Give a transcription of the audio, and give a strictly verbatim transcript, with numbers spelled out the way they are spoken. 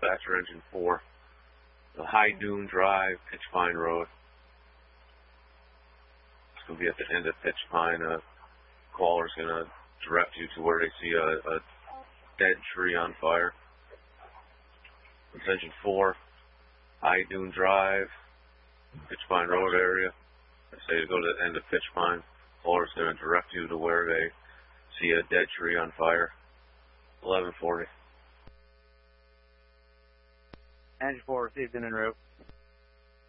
dispatcher, engine four, the High Dune Drive, Pitch Pine Road. It's going to be at the end of Pitch Pine. A caller's going to direct you to where they see a, a dead tree on fire. It's engine four, High Dune Drive, Pitch Pine Road area. I say to go to the end of Pitch Pine. Caller's going to direct you to where they see a dead tree on fire. eleven forty. Engine four received and en route.